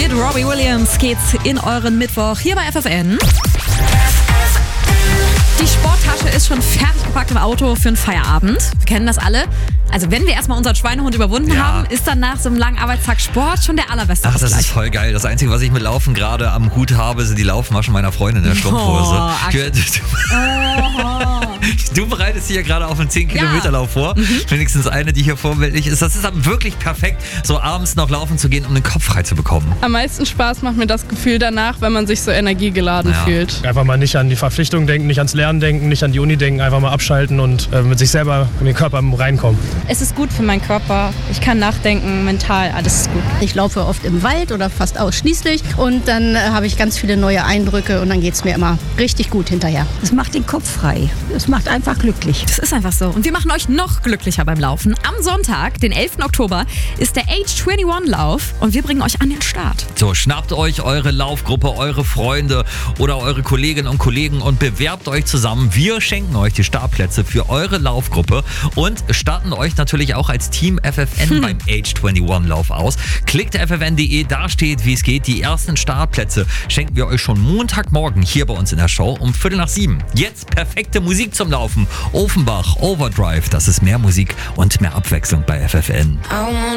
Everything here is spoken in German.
Mit Robbie Williams geht's in euren Mittwoch hier bei FFN. Die Sporttasche ist schon fertig gepackt im Auto für einen Feierabend. Wir kennen das alle. Also wenn wir erstmal unseren Schweinehund überwunden haben, ist dann nach so einem langen Arbeitstag Sport schon der allerbeste. Ach, das ist voll geil. Das Einzige, was ich mit Laufen gerade am Hut habe, sind die Laufmaschen meiner Freundin in der Strumpfhose. Du bereitest dich ja gerade auf einen 10-Kilometer-Lauf vor. Wenigstens eine, die hier vorbildlich ist. Das ist aber wirklich perfekt, so abends noch laufen zu gehen, um den Kopf frei zu bekommen. Am meisten Spaß macht mir das Gefühl danach, wenn man sich so energiegeladen fühlt. Einfach mal nicht an die Verpflichtung denken, nicht ans Lernen denken, nicht an die Uni denken, einfach mal abschalten und mit sich selber, in den Körper reinkommen. Es ist gut für meinen Körper. Ich kann nachdenken, mental, alles ist gut. Ich laufe oft im Wald oder fast ausschließlich und dann habe ich ganz viele neue Eindrücke und dann geht es mir immer richtig gut hinterher. Es macht den Kopf frei. Es macht einfach glücklich. Das ist einfach so. Und wir machen euch noch glücklicher beim Laufen. Am Sonntag, den 11. Oktober, ist der Age 21 Lauf und wir bringen euch an den Start. So, schnappt euch eure Laufgruppe, eure Freunde oder eure Kolleginnen und Kollegen und bewerbt euch zusammen. Wir schenken euch die Startplätze für eure Laufgruppe und starten euch natürlich auch als Team FFN beim Age 21 Lauf aus. Klickt ffn.de, da steht, wie es geht. Die ersten Startplätze schenken wir euch schon Montagmorgen hier bei uns in der Show um 6:45. Jetzt perfekte Musik zum Laufen. Offenbach, Overdrive, das ist mehr Musik und mehr Abwechslung bei FFN.